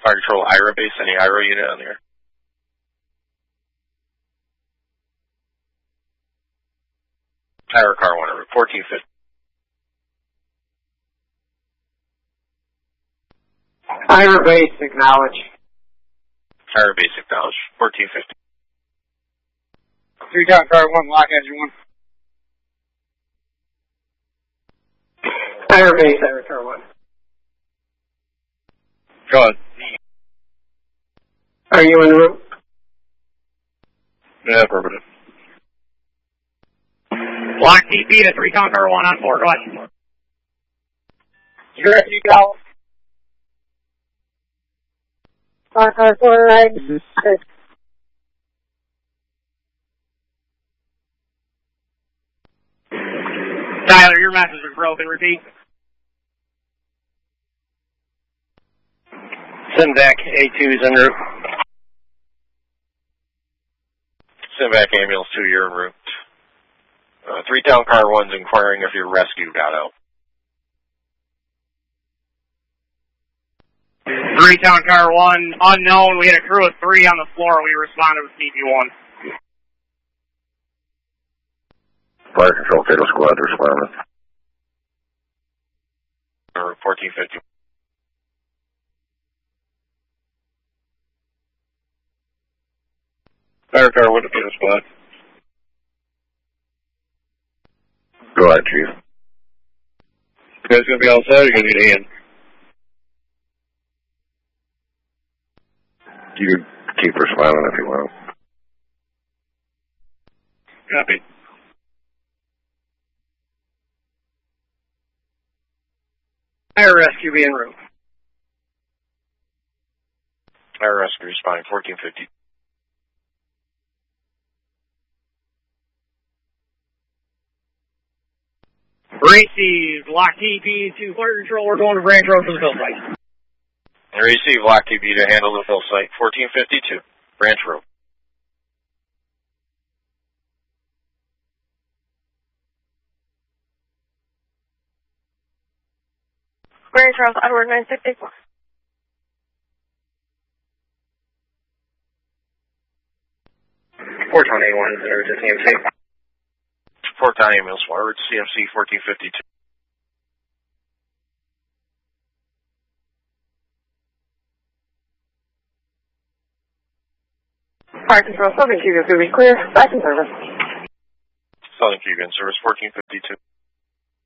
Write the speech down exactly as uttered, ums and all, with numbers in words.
Fire Control, I R A base, any I R A unit on there? I R A car one, over fourteen fifty. I R A base, acknowledge. I R A base, acknowledge, fourteen fifty. Three Town Car one, lock engine one. I R A base, I R A car one. Go ahead. Are you en route? Yeah, affirmative. Lock T P to three Town Car one on four, go ahead. You're ready to go. Town Car four, right? Tyler, your message is broken, repeat. Simvac A two is en route. Simvac ambulance two, you're en route. Uh, three Town Car one's inquiring if your rescue got out. Three Town Car one, unknown. We had a crew of three on the floor. We responded with T P one. Fire Control, Fatal Squad, responding. Or fourteen fifty. Fire Car one to Fatal Squad. Go ahead, Chief. You guys gonna be all set or you gonna need a hand? You can keep responding if you want. Copy. Air rescue be en route. Air rescue responding, fourteen fifty. Received. Lock T P to Fire Control. We're going to Branch Road for the fill site. Receive Lock T P to handle the fill site, fourteen fifty-two, Branch Road. Branch Road, Edward nine sixty. Fort Town A one, or to C M C. Fort Town ambulance, forward C M C, fourteen fifty-two. Fire Control, Southern Cuba, Cuba, clear, back in service. Southern Cuban service, fourteen fifty-two.